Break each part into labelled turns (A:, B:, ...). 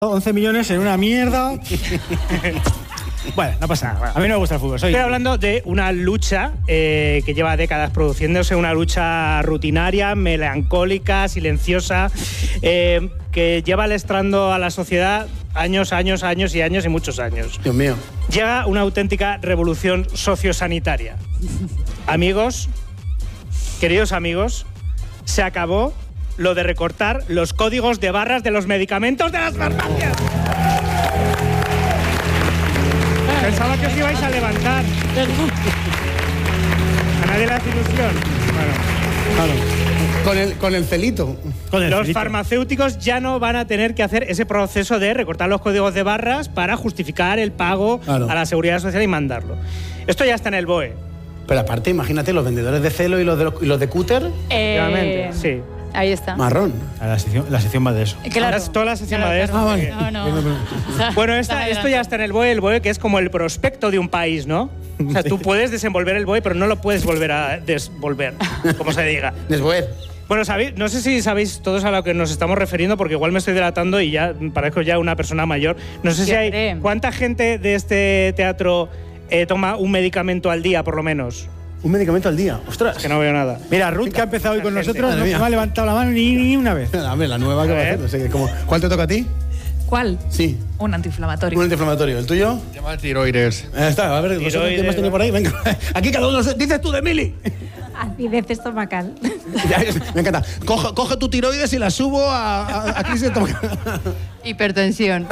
A: 11 millones en una mierda. Bueno, no pasa nada. A mí no me gusta el fútbol.
B: Estoy hablando de una lucha que lleva décadas produciéndose, una lucha rutinaria, melancólica, silenciosa, que lleva lastrando a la sociedad años y muchos años.
A: Dios mío.
B: Llega una auténtica revolución sociosanitaria. Amigos, queridos amigos, se acabó lo de recortar los códigos de barras de los medicamentos de las farmacias. Pensaba que os ibais a levantar. A nadie le hace ilusión.
A: Claro. Con el celito.
B: Los farmacéuticos ya no van a tener que hacer ese proceso de recortar los códigos de barras para justificar el pago a la Seguridad Social y mandarlo. Esto ya está en el BOE.
A: Pero aparte, imagínate, los vendedores de Celo y los de Cúter.
B: Efectivamente, sí.
C: Ahí está.
A: Marrón.
D: La sección va de eso.
C: Claro.
B: Toda la sección va de eso.
A: Vale.
C: No.
B: Bueno, esto ya está en el BOE que es como el prospecto de un país, ¿no? O sea, tú puedes desenvolver el BOE, pero no lo puedes volver a desvolver, como se diga.
A: Desvolver.
B: Bueno, no sé si sabéis todos a lo que nos estamos refiriendo, porque igual me estoy delatando y ya parezco ya una persona mayor. No sé si hay... ¿Cuánta gente de este teatro toma un medicamento al día, por lo menos?
A: Un medicamento al día. Ostras.
B: Que no veo nada.
D: Mira, Ruth, que ha empezado hoy con nosotros, no me ha levantado la mano ni una vez.
A: Dame la nueva que va a hacer. No sé, ¿cuál te toca a ti?
E: ¿Cuál?
A: Sí.
E: Un antiinflamatorio.
A: Un antiinflamatorio. ¿El tuyo?
F: Se llama tiroides.
A: Está, a ver, ¿vosotros qué más tenéis por ahí? Venga. Aquí cada uno dices tú de Mili.
G: Acidez estomacal.
A: Me encanta. Coge tu tiroides y la subo a crisis estomacal.
C: Hipertensión.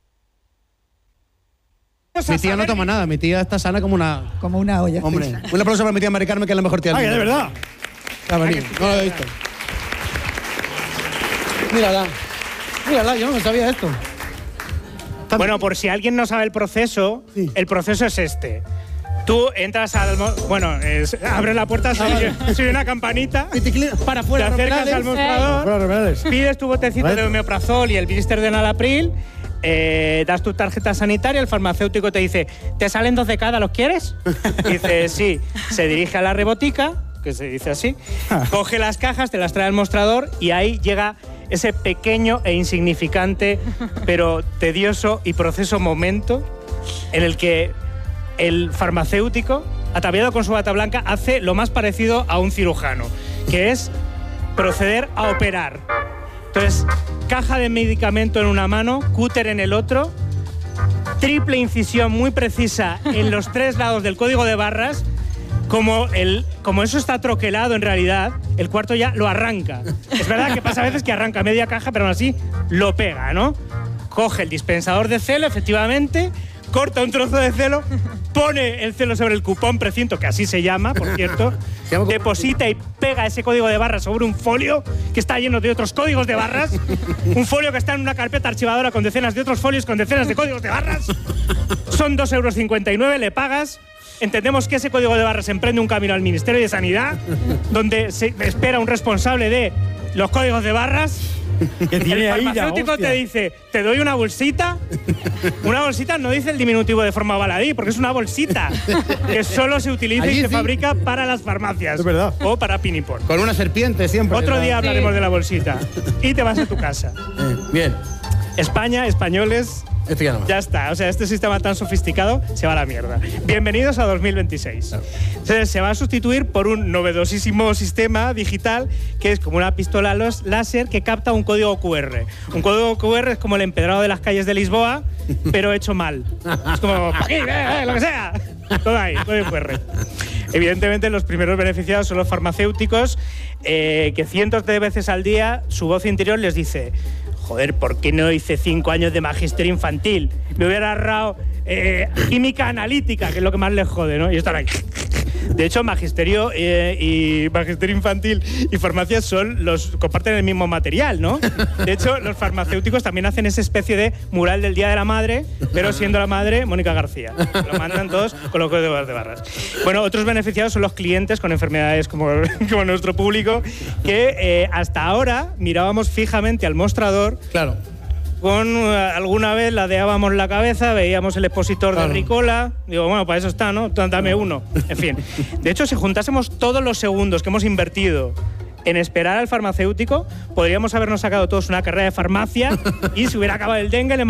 A: Mi tía no toma nada, mi tía está sana como una
G: olla.
A: Hombre, un aplauso para mi tía Mari Carmen, que es la mejor tía del
D: ¡Ay,
A: mundo.
D: de verdad!
A: No lo he visto. Mírala, yo no sabía esto.
B: Bueno, por si alguien no sabe el proceso, el proceso es este. Tú entras al... abres la puerta, soy una campanita,
A: para afuera,
B: te acercas al mostrador, pides tu botecito de omeprazol y el blister de Nalapril, das tu tarjeta sanitaria, el farmacéutico te dice, ¿te salen 2 de cada, los quieres? Dice, sí. Se dirige a la rebotica, que se dice así, coge las cajas, te las trae al mostrador y ahí llega ese pequeño e insignificante, pero tedioso y proceso momento en el que el farmacéutico, ataviado con su bata blanca, hace lo más parecido a un cirujano, que es proceder a operar. Entonces, caja de medicamento en una mano, cúter en el otro, triple incisión muy precisa en los 3 lados del código de barras. Como eso está troquelado en realidad, el cuarto ya lo arranca. Es verdad que pasa a veces que arranca media caja, pero aún así lo pega, ¿no? Coge el dispensador de Celo, efectivamente, corta un trozo de Celo, pone el Celo sobre el cupón precinto, que así se llama, por cierto, deposita y pega ese código de barras sobre un folio que está lleno de otros códigos de barras, un folio que está en una carpeta archivadora con decenas de otros folios con decenas de códigos de barras. Son 2,59 €, le pagas. Entendemos que ese código de barras emprende un camino al Ministerio de Sanidad, donde se espera un responsable de los códigos de barras. El farmacéutico te dice, te doy una bolsita. Una bolsita no dice el diminutivo de forma baladí, porque es una bolsita que solo se utiliza y se fabrica para las farmacias.
A: Es verdad.
B: O para Pinipor.
A: Con una serpiente siempre.
B: Otro día hablaremos de la bolsita. Y te vas a tu casa.
A: Bien.
B: España, españoles...
A: Esto ya no va.
B: Ya está, o sea, este sistema tan sofisticado se va a la mierda. Bienvenidos a 2026. Claro. Entonces, se va a sustituir por un novedosísimo sistema digital que es como una pistola láser que capta un código QR. Un código QR es como el empedrado de las calles de Lisboa, pero hecho mal. Es como, aquí, lo que sea. Todo ahí, código QR. Evidentemente, los primeros beneficiados son los farmacéuticos, que cientos de veces al día su voz interior les dice: joder, ¿por qué no hice 5 años de magisterio infantil? Me hubiera ahorrado química analítica, que es lo que más les jode, ¿no? Y están ahí. De hecho, magisterio y magisterio infantil y farmacia comparten el mismo material, ¿no? De hecho, los farmacéuticos también hacen esa especie de mural del Día de la Madre, pero siendo la madre Mónica García. Lo mandan todos con los códigos de barras. Bueno, otros beneficiados son los clientes con enfermedades como nuestro público, que hasta ahora mirábamos fijamente al mostrador.
A: Claro.
B: Alguna vez ladeábamos la cabeza, veíamos el expositor de Ricola. Digo, bueno, para eso está, ¿no? Dame uno. En fin. De hecho, si juntásemos todos los segundos que hemos invertido en esperar al farmacéutico, podríamos habernos sacado todos una carrera de farmacia y si hubiera acabado el dengue, le